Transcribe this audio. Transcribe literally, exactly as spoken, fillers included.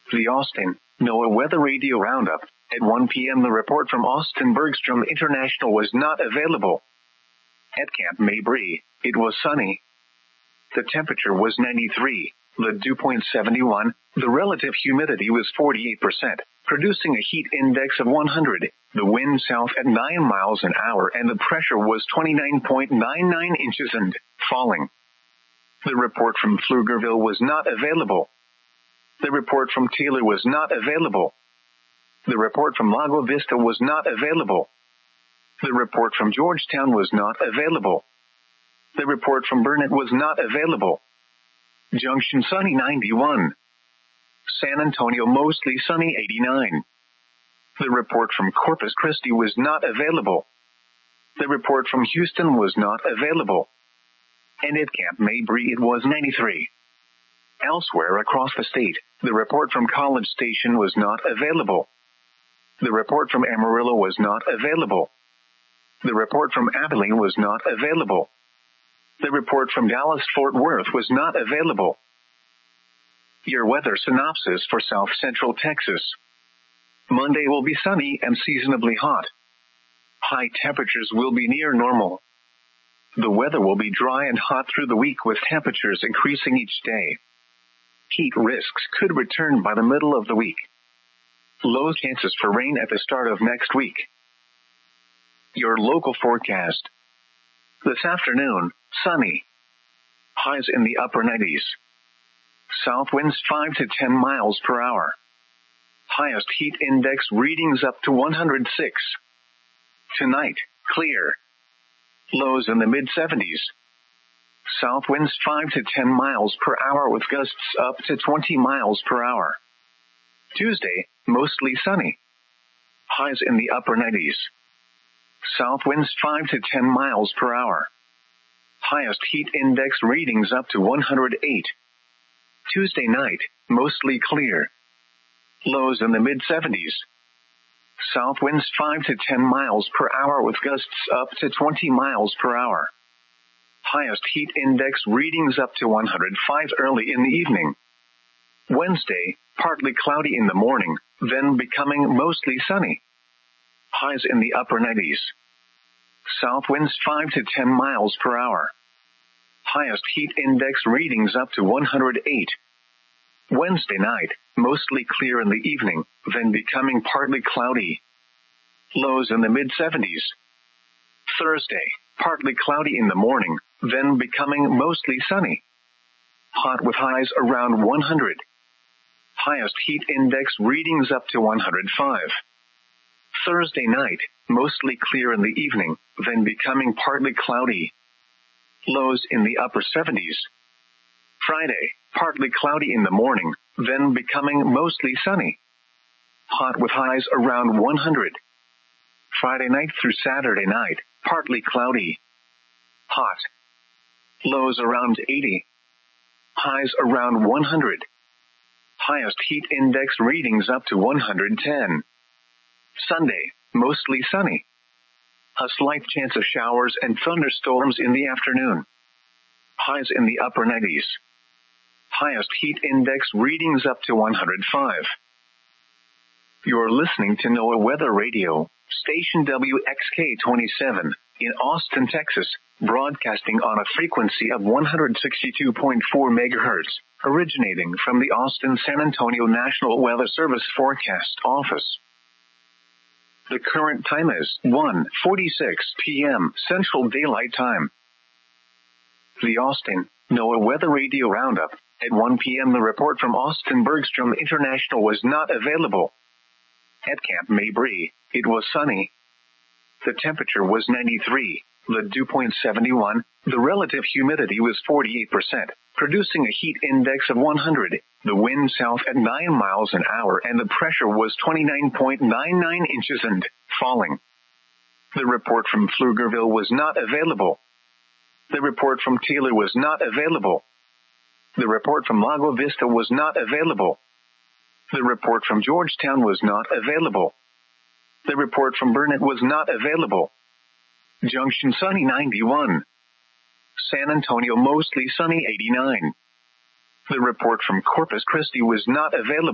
The Austin, NOAA Weather Radio Roundup. At one p.m. the report from Austin Bergstrom International was not available. At Camp Mabry, it was sunny. The temperature was ninety-three, the dew point seventy-one, the relative humidity was forty-eight percent, producing a heat index of one hundred, the wind south at nine miles an hour and the pressure was twenty-nine point nine nine inches and falling. The report from Pflugerville was not available. The report from Taylor was not available. The report from Lago Vista was not available. The report from Georgetown was not available. The report from Burnett was not available. Junction sunny ninety-one. San Antonio mostly sunny eighty-nine. The report from Corpus Christi was not available. The report from Houston was not available. And at Camp Mabry it was ninety-three. Elsewhere across the state, the report from College Station was not available. The report from Amarillo was not available. The report from Abilene was not available. The report from Dallas-Fort Worth was not available. Your weather synopsis for South Central Texas. Monday will be sunny and seasonably hot. High temperatures will be near normal. The weather will be dry and hot through the week with temperatures increasing each day. Heat risks could return by the middle of the week. Low chances for rain at the start of next week. Your local forecast. This afternoon, sunny. Highs in the upper nineties. South winds five to ten miles per hour. Highest heat index readings up to one hundred six. Tonight, clear. Lows in the mid seventies. South winds five to ten miles per hour with gusts up to twenty miles per hour. Tuesday, mostly sunny. Highs in the upper nineties. South winds five to ten miles per hour. Highest heat index readings up to one hundred eight. Tuesday night, mostly clear. Lows in the mid seventies. South winds five to ten miles per hour with gusts up to twenty miles per hour. Highest heat index readings up to one hundred five early in the evening. Wednesday, partly cloudy in the morning, then becoming mostly sunny. Highs in the upper nineties. South winds five to ten miles per hour. Highest heat index readings up to one hundred eight. Wednesday night, mostly clear in the evening, then becoming partly cloudy. Lows in the mid seventies. Thursday, partly cloudy in the morning, then becoming mostly sunny. Hot with highs around one hundred. Highest heat index readings up to one hundred five. Thursday night, mostly clear in the evening, then becoming partly cloudy. Lows in the upper seventies. Friday, partly cloudy in the morning, then becoming mostly sunny. Hot with highs around one hundred. Friday night through Saturday night, partly cloudy. Hot. Lows around eighty. Highs around one hundred. Highest heat index readings up to one hundred ten. Sunday, mostly sunny. A slight chance of showers and thunderstorms in the afternoon. Highs in the upper nineties. Highest heat index readings up to one hundred five. You're listening to NOAA Weather Radio, station W X K twenty-seven, in Austin, Texas, broadcasting on a frequency of one hundred sixty-two point four megahertz, originating from the Austin San Antonio National Weather Service Forecast Office. The current time is one forty-six p.m. Central Daylight Time. The Austin, NOAA Weather Radio Roundup. At one p.m. the report from Austin Bergstrom International was not available. At Camp Mabry, it was sunny. The temperature was ninety-three, the dew point seventy-one, the relative humidity was forty-eight percent, producing a heat index of one hundred, the wind south at nine miles an hour and the pressure was twenty-nine point nine nine inches and falling. The report from Pflugerville was not available. The report from Taylor was not available. The report from Lago Vista was not available. The report from Georgetown was not available. The report from Burnett was not available. Junction sunny ninety-one. San Antonio mostly sunny eighty-nine. The report from Corpus Christi was not available.